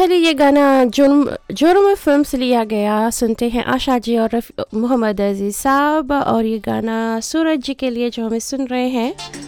चलिए ये गाना जुर्म जुर्म फिल्म से लिया गया। सुनते हैं आशा जी और मोहम्मद अजीज साहब, और ये गाना सूरज जी के लिए जो हमें सुन रहे हैं।